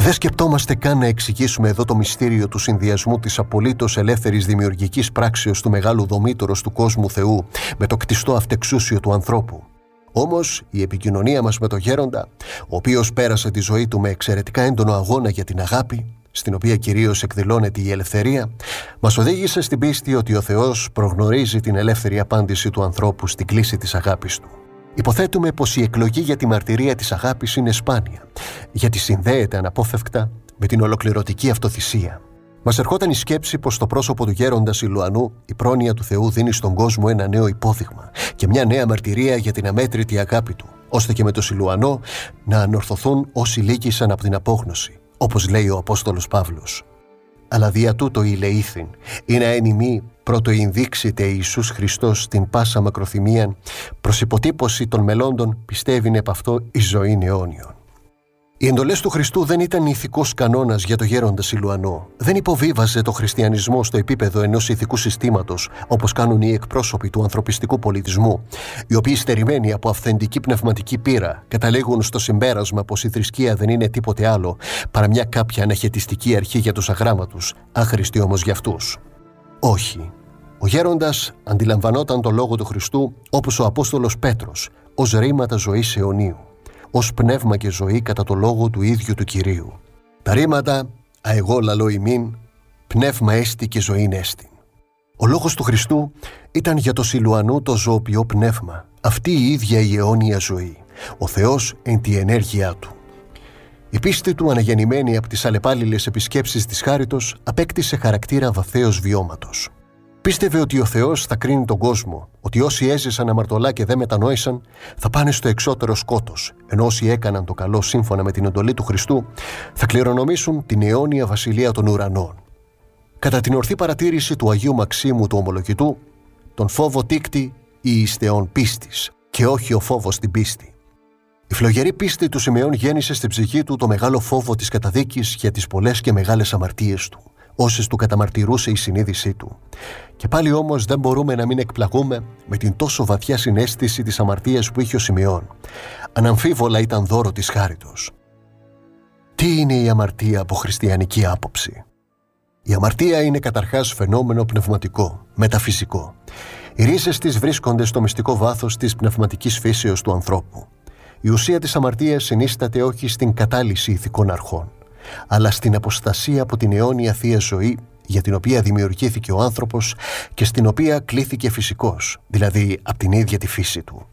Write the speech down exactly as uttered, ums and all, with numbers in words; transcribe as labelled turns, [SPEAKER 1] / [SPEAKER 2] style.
[SPEAKER 1] Δεν σκεπτόμαστε καν να εξηγήσουμε εδώ το μυστήριο του συνδυασμού της απολύτως ελεύθερης δημιουργικής πράξεως του μεγάλου δομήτωρος του κόσμου Θεού με το κτιστό αυτεξούσιο του ανθρώπου. Όμως η επικοινωνία μας με τον Γέροντα, ο οποίος πέρασε τη ζωή του με εξαιρετικά έντονο αγώνα για την αγάπη, στην οποία κυρίως εκδηλώνεται η ελευθερία, μας οδήγησε στην πίστη ότι ο Θεός προγνωρίζει την ελεύθερη απάντηση του ανθρώπου στην κλίση της αγάπης του. Υποθέτουμε πως η εκλογή για τη μαρτυρία της αγάπης είναι σπάνια, γιατί συνδέεται αναπόφευκτα με την ολοκληρωτική αυτοθυσία. Μας ερχόταν η σκέψη πως στο πρόσωπο του Γέροντα Σιλουανού η πρόνοια του Θεού δίνει στον κόσμο ένα νέο υπόδειγμα και μια νέα μαρτυρία για την αμέτρητη αγάπη του, ώστε και με το Σιλουανό να ανορθωθούν όσοι λύκησαν από την απόγνωση, όπως λέει ο Απόστολος Παύλος. Αλλά δια τούτο ηλεήθην, είναι εν ημί πρώτο ενδείξητε Ιησούς Χριστός την πάσα μακροθυμίαν, προς υποτύπωση των μελώντων πιστεύειν επ' αυτό η ζωή αιώνιον. Οι εντολές του Χριστού δεν ήταν ηθικός κανόνας για το Γέροντα Σιλουανό. Δεν υποβίβαζε το χριστιανισμό στο επίπεδο ενός ηθικού συστήματος, όπως κάνουν οι εκπρόσωποι του ανθρωπιστικού πολιτισμού, οι οποίοι στερημένοι από αυθεντική πνευματική πείρα καταλήγουν στο συμπέρασμα πως η θρησκεία δεν είναι τίποτε άλλο παρά μια κάποια αναχαιτιστική αρχή για τους αγράμματους, άχρηστη όμως για αυτούς. Όχι. Ο Γέροντας αντιλαμβανόταν το λόγο του Χριστού όπως ο Απόστολος Πέτρος, ως ρήματα ζωής αιωνίου, ως πνεύμα και ζωή κατά το λόγο του ίδιου του Κυρίου. Τα ρήματα «αεγώ λαλώ ημίν, πνεύμα έστι και ζωήν έστι». Ο λόγος του Χριστού ήταν για το Σιλουανού το ζωοποιό πνεύμα, αυτή η ίδια η αιώνια ζωή, ο Θεός εν τη ενέργειά του. Η πίστη του, αναγεννημένη από τις αλλεπάλληλες επισκέψεις της Χάριτος, απέκτησε χαρακτήρα βαθέως βιώματος. Πίστευε ότι ο Θεός θα κρίνει τον κόσμο, ότι όσοι έζησαν αμαρτωλά και δεν μετανόησαν θα πάνε στο εξώτερο σκότος, ενώ όσοι έκαναν το καλό σύμφωνα με την εντολή του Χριστού θα κληρονομήσουν την αιώνια βασιλεία των ουρανών. Κατά την ορθή παρατήρηση του Αγίου Μαξίμου του Ομολογητού, τον φόβο τίκτη η ιστεών πίστης και όχι ο φόβος την πίστη. Η φλογερή πίστη του Σιμεών γέννησε στην ψυχή του το μεγάλο φόβο της καταδίκης για τις πολλές και μεγάλες αμαρτίες του, όσες του καταμαρτυρούσε η συνείδησή του. Και πάλι όμως δεν μπορούμε να μην εκπλαγούμε με την τόσο βαθιά συναίσθηση της αμαρτίας που είχε ο Σιμεών. Αναμφίβολα ήταν δώρο της Χάριτος. Τι είναι η αμαρτία από χριστιανική άποψη? Η αμαρτία είναι καταρχάς φαινόμενο πνευματικό, μεταφυσικό. Οι ρίζες της βρίσκονται στο μυστικό βάθος της πνευματικής φύσεως του ανθρώπου. Η ουσία της αμαρτίας συνίσταται όχι στην κατάλυση ηθικών αρχών, αλλά στην αποστασία από την αιώνια θεία ζωή για την οποία δημιουργήθηκε ο άνθρωπος και στην οποία κλήθηκε φυσικός, δηλαδή από την ίδια τη φύση του.